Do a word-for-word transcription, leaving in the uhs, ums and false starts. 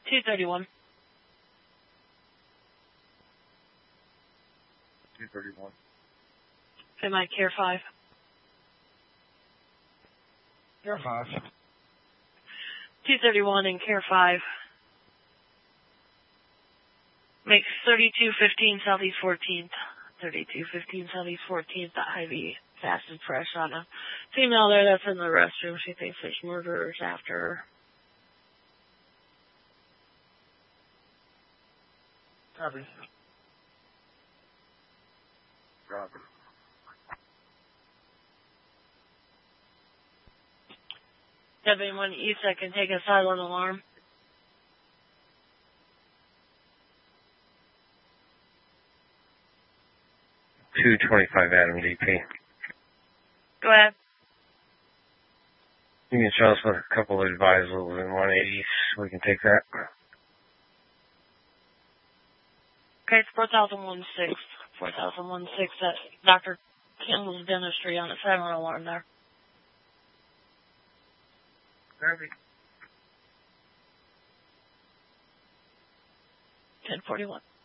two thirty-one. two thirty-one. Am I Care five? Care five. two thirty-one and Care five. Makes thirty-two fifteen Southeast fourteenth. thirty-two fifteen Southeast fourteenth at Hy-Vee. Fast and fresh on a female there that's in the restroom. She thinks there's murderers after her. Copy. Copy. seven one East, I can take a silent alarm. two twenty-five Adam D P. Go ahead. You can show us what a couple of advisals in one eighty, so we can take that. Okay, it's four thousand one six. four thousand one six at Doctor Kimball's Dentistry on the silent alarm there. Perfect. ten forty-one.